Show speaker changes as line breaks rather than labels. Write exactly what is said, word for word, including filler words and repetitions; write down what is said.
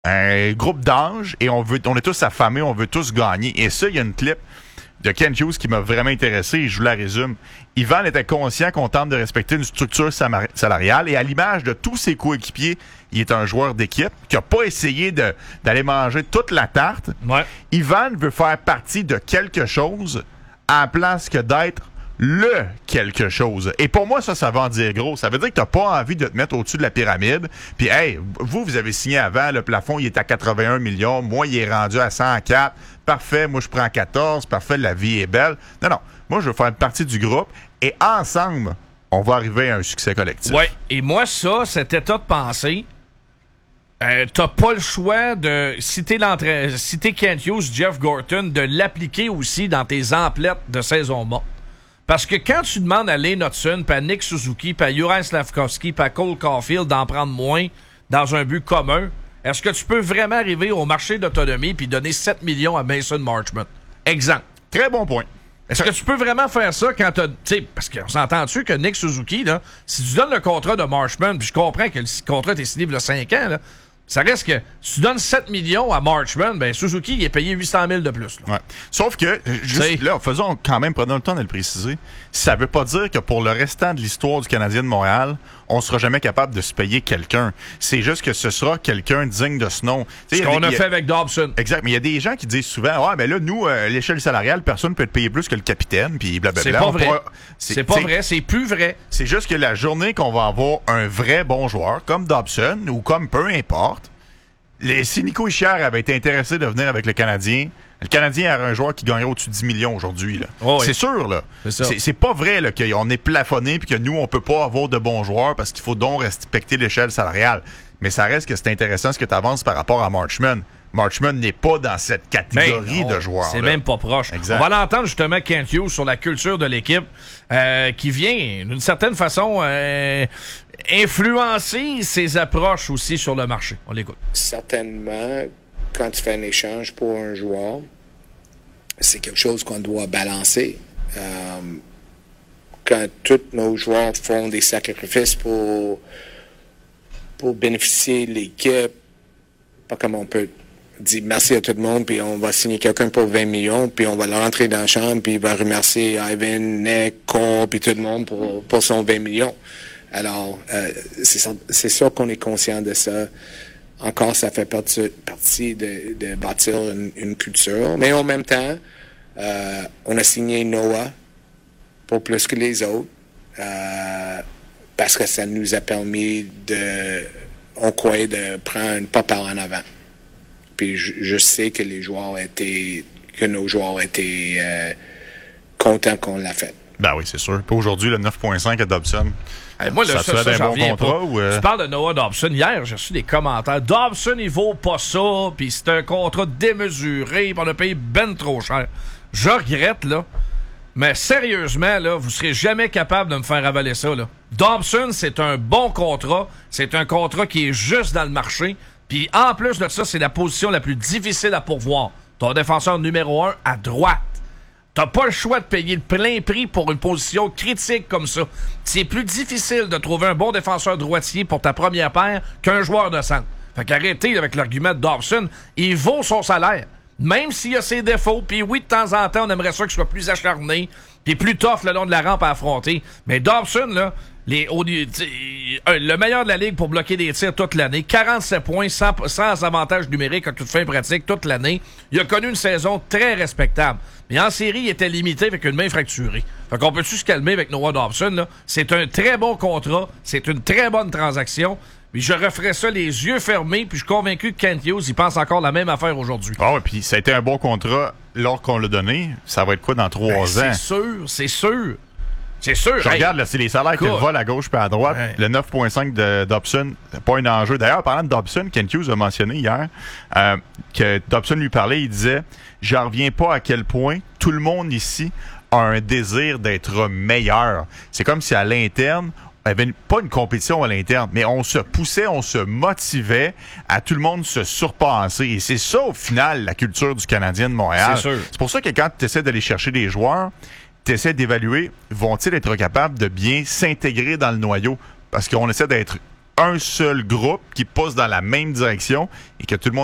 un groupe d'âge et on veut, on est tous affamés, on veut tous gagner. Et ça, il y a une clip de Kent Hughes qui m'a vraiment intéressé et je vous la résume. Ivan était conscient qu'on tente de respecter une structure salariale et à l'image de tous ses coéquipiers, il est un joueur d'équipe qui n'a pas essayé de, d'aller manger toute la tarte.
Ouais.
Ivan veut faire partie de quelque chose à la place que d'être le quelque chose. Et pour moi, ça, ça va en dire gros. Ça veut dire que t'as pas envie de te mettre au-dessus de la pyramide. Puis, hey, vous, vous avez signé avant, le plafond, il est à quatre-vingt-un millions. Moi, il est rendu à cent quatre. Parfait, moi, je prends quatorze. Parfait, la vie est belle. Non, non. Moi, je veux faire partie du groupe. Et ensemble, on va arriver à un succès collectif.
Oui. Et moi, ça, cet état de pensée, euh, t'as pas le choix de, si t'es, si t'es Kent Hughes, Jeff Gorton, de l'appliquer aussi dans tes emplettes de saison morte. Parce que quand tu demandes à Lane Hudson, puis à Nick Suzuki, puis à Juraj Slafkovský, puis à Cole Caulfield d'en prendre moins dans un but commun, est-ce que tu peux vraiment arriver au marché d'autonomie puis donner sept millions à Mason Marchment? Exemple.
Très bon point.
Est-ce que tu peux vraiment faire ça quand t'as... Tu sais, parce qu'on s'entend-tu que Nick Suzuki, là, si tu donnes le contrat de Marchment, puis je comprends que le contrat est signé il y a cinq ans, là, ça reste que si tu donnes sept millions à Marchment, ben Suzuki, il est payé huit cent mille de plus. Là.
Ouais. Sauf que, juste T'sais, là, faisons quand même, prenons le temps de le préciser, ça veut pas dire que pour le restant de l'histoire du Canadien de Montréal, on sera jamais capable de se payer quelqu'un. C'est juste que ce sera quelqu'un digne de ce nom.
Ce qu'on a, a fait avec Dobson.
Exact, mais il y a des gens qui disent souvent, ouais, mais là, nous, euh, l'échelle salariale, personne ne peut être payé plus que le capitaine, puis blablabla.
C'est pas vrai.
Pourra...
C'est, c'est pas vrai, c'est plus vrai.
C'est juste que la journée qu'on va avoir un vrai bon joueur, comme Dobson, ou comme peu importe, Les, si Nico Hischier avait été intéressé de venir avec le Canadien, le Canadien aurait un joueur qui gagnerait au-dessus de dix millions aujourd'hui. Là. Oh oui. C'est sûr, là. C'est, c'est, c'est pas vrai là, qu'on est plafonné et que nous, on peut pas avoir de bons joueurs parce qu'il faut donc respecter l'échelle salariale. Mais ça reste que c'est intéressant ce que tu avances par rapport à Marchment. Marchment n'est pas dans cette catégorie
non,
de joueurs.
C'est
là.
même pas proche.
Exact.
On va l'entendre justement, Kent Hughes, sur la culture de l'équipe euh, qui vient, d'une certaine façon, euh, influencer ses approches aussi sur le marché. On l'écoute.
Certainement, quand tu fais un échange pour un joueur, c'est quelque chose qu'on doit balancer. Euh, quand tous nos joueurs font des sacrifices pour, pour bénéficier de l'équipe, pas comme on peut dire merci à tout le monde, puis on va signer quelqu'un pour vingt millions, puis on va le rentrer dans la chambre, puis il va remercier Ivan, Nick, Cole, puis tout le monde pour, pour son vingt millions. Alors, euh, c'est, c'est sûr qu'on est conscient de ça. Encore, ça fait partie, partie de, de bâtir une, une culture. Mais en même temps, euh, on a signé Noah pour plus que les autres, euh, parce que ça nous a permis de, on croyait, de prendre une pas par en avant. Puis je, je sais que les joueurs étaient, que nos joueurs étaient euh, contents qu'on l'a fait.
Ben oui, c'est sûr. Puis aujourd'hui, le neuf virgule cinq à Dobson.
Hey, moi, là, ça, ça, ça, ça, j'en bon contrat, ou euh... Tu parles de Noah Dobson. Hier, j'ai reçu des commentaires. Dobson, il vaut pas ça, puis c'est un contrat démesuré, puis on a payé ben trop cher. Je regrette, là. Mais sérieusement, là, vous serez jamais capable de me faire avaler ça, là. Dobson, c'est un bon contrat. C'est un contrat qui est juste dans le marché. Puis en plus de ça, c'est la position la plus difficile à pourvoir. Ton défenseur numéro un à droite. T'as pas le choix de payer le plein prix pour une position critique comme ça. C'est plus difficile de trouver un bon défenseur droitier pour ta première paire qu'un joueur de centre. Fait qu'arrêtez avec l'argument de Dobson. Il vaut son salaire. Même s'il a ses défauts, puis oui, de temps en temps, on aimerait ça qu'il soit plus acharné, puis plus tough le long de la rampe à affronter. Mais Dobson, là, les, au, le meilleur de la ligue pour bloquer des tirs toute l'année, quarante-sept points, sans, sans avantage numérique à toute fin pratique toute l'année. Il a connu une saison très respectable. Mais en série, il était limité avec une main fracturée. Fait qu'on peut-tu se calmer avec Noah Dobson, là? C'est un très bon contrat, c'est une très bonne transaction. Puis je referais ça les yeux fermés, puis je suis convaincu que Kent Hughes, il pense encore la même affaire aujourd'hui.
Ah oui, puis ça a été un bon contrat lors qu'on l'a donné. Ça va être quoi dans trois ben, ans?
C'est sûr, c'est sûr. C'est sûr.
Je hey, regarde, là, c'est les salaires qui volent à gauche puis à droite. Hey. Le neuf virgule cinq de Dobson, c'est pas un enjeu. D'ailleurs, parlant de Dobson, Kent Hughes a mentionné hier euh, que Dobson lui parlait, il disait « J'en reviens pas à quel point tout le monde ici a un désir d'être meilleur. » C'est comme si à l'interne, il n'y avait pas une compétition à l'interne, mais on se poussait, on se motivait à tout le monde se surpasser. Et c'est ça, au final, la culture du Canadien de Montréal.
C'est sûr.
C'est pour ça que quand tu essaies d'aller chercher des joueurs, tu essaies d'évaluer, vont-ils être capables de bien s'intégrer dans le noyau? Parce qu'on essaie d'être un seul groupe qui pousse dans la même direction et que tout le monde